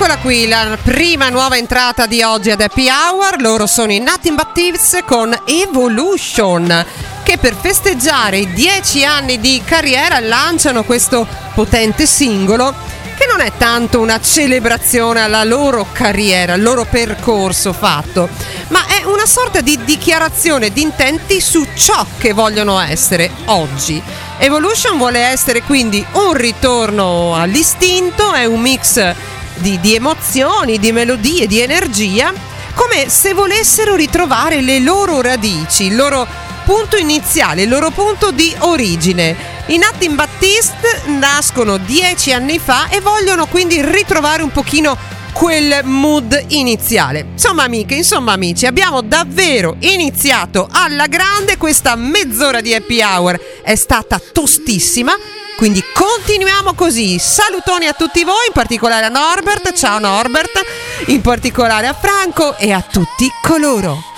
Eccola qui, la prima nuova entrata di oggi ad Happy Hour. Loro sono i Nothing But Thieves con Evolution, che per festeggiare i 10 anni di carriera lanciano questo potente singolo, che non è tanto una celebrazione alla loro carriera, al loro percorso fatto, ma è una sorta di dichiarazione di intenti su ciò che vogliono essere oggi. Evolution vuole essere quindi un ritorno all'istinto, è un mix di emozioni, di melodie, di energia, come se volessero ritrovare le loro radici, il loro punto iniziale, il loro punto di origine. I Nothing But Thieves nascono 10 anni fa e vogliono quindi ritrovare un pochino quel mood iniziale. Insomma amiche, insomma amici, abbiamo davvero iniziato alla grande. Questa mezz'ora di Happy Hour è stata tostissima, quindi continuiamo così. Salutoni a tutti voi, in particolare a Norbert, ciao Norbert, in particolare a Franco e a tutti coloro